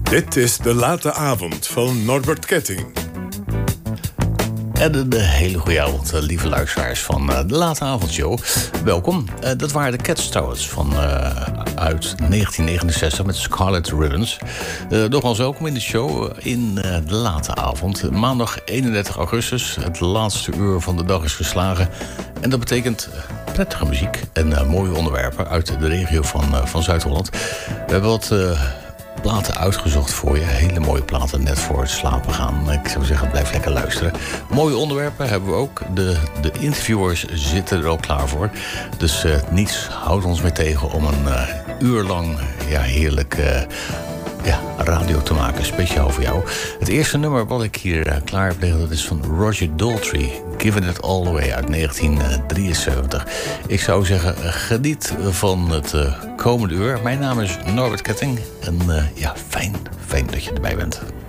Dit is De Late Avond van Norbert Ketting. En een hele goede avond, lieve luisteraars van De Late Avondshow. Welkom. Dat waren de Cat Stars uit 1969 met Scarlet Ribbons. Nogmaals welkom in de show in De Late Avond. Maandag 31 augustus, het laatste uur van de dag is geslagen. En dat betekent prettige muziek en mooie onderwerpen uit de regio van Zuid-Holland. We hebben wat platen uitgezocht voor je. Hele mooie platen net voor het slapen gaan. Ik zou zeggen, blijf lekker luisteren. Mooie onderwerpen hebben we ook. De interviewers zitten er al klaar voor. Dus niets houdt ons meer tegen om een uur lang heerlijk radio te maken. Speciaal voor jou. Het eerste nummer wat ik hier klaar heb liggen, dat is van Roger Daltrey. Giving It All Away uit 1973. Ik zou zeggen, geniet van het komende uur. Mijn naam is Norbert Ketting. En fijn dat je erbij bent.